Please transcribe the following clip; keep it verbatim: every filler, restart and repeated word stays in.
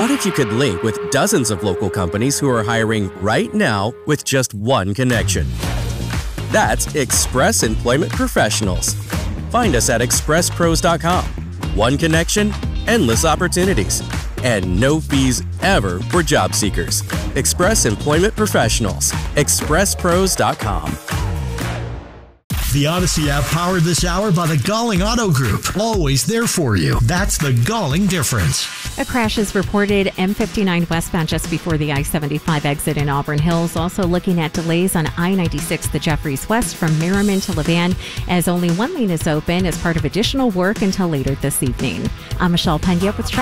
What if you could link with dozens of local companies who are hiring right now with just one connection? That's Express Employment Professionals. Find us at express pros dot com. One connection, endless opportunities, and no fees ever for job seekers. Express Employment Professionals. express pros dot com. The Odyssey app powered this hour by the Galling Auto Group. Always there for you. That's the Galling difference. A crash is reported M fifty-nine westbound just before the I seventy-five exit in Auburn Hills. Also looking at delays on I ninety-six, the Jeffries West from Merriman to Levan, as only one lane is open as part of additional work until later this evening. I'm Michelle Pena with